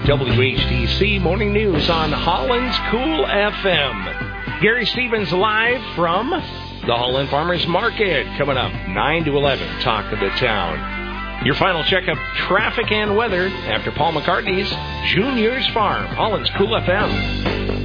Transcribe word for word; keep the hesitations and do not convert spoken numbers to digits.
W H D C Morning News on Holland's Cool F M. Gary Stevens live from the Holland Farmers Market. Coming up, nine to eleven, Talk of the Town. Your final check of traffic and weather after Paul McCartney's Junior's Farm. Holland's Cool F M.